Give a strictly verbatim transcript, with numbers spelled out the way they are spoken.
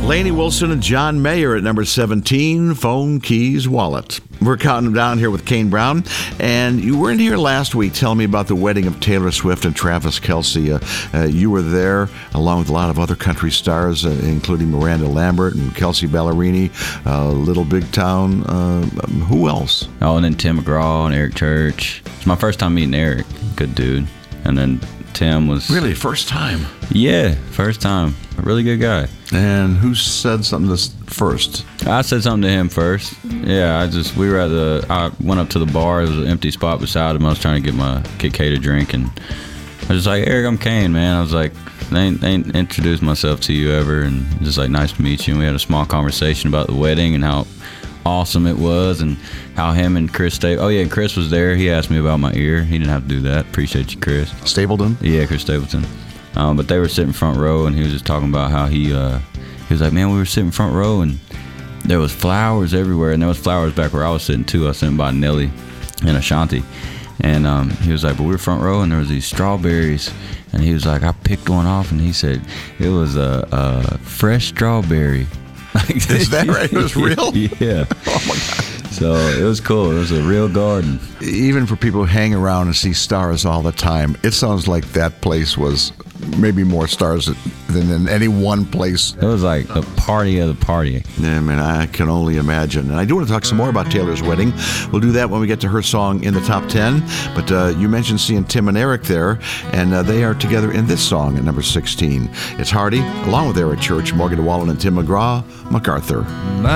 Lainey Wilson and John Mayer at number seventeen, Phone, Keys, Wallet. We're counting them down here with Kane Brown. And you weren't here last week telling me about the wedding of Taylor Swift and Travis Kelce. Uh, uh, you were there along with a lot of other country stars, uh, including Miranda Lambert and Kelsey Ballerini, uh, Little Big Town. Uh, who else? Oh, and then Tim McGraw and Eric Church. It's my first time meeting Eric. Good dude. And then Tim was... Really? First time? Yeah, first time. A really good guy. And who said something this first? I said something to him first. Yeah, I just, we were at the, I went up to the bar. There was an empty spot beside him. I was trying to get my, get Kate a drink. And I was just like, Eric, I'm Kane, man. I was like, I ain't, I ain't introduced myself to you ever. And just like, nice to meet you. And we had a small conversation about the wedding and how awesome it was and how him and Chris stayed. Oh, yeah, Chris was there. He asked me about my ear. He didn't have to do that. Appreciate you, Chris. Stapleton? Yeah, Chris Stapleton. Um, but they were sitting front row, and he was just talking about how he, uh, he was like, man, we were sitting front row, and there was flowers everywhere, and there was flowers back where I was sitting, too. I was sitting by Nelly and Ashanti. And um, he was like, but we were front row, and there was these strawberries. And he was like, I picked one off, and he said, it was a, a fresh strawberry. Is that right? It was real? Yeah. Oh, my God. So it was cool. It was a real garden. Even for people who hang around and see stars all the time, it sounds like that place was maybe more stars than in any one place. It was like a party of the party. Yeah, man, I can only imagine. And I do want to talk some more about Taylor's wedding. We'll do that when we get to her song in the top ten. But uh, you mentioned seeing Tim and Eric there, and uh, they are together in this song at number sixteen. It's Hardy, along with Eric Church, Morgan Wallen, and Tim McGraw, MacArthur.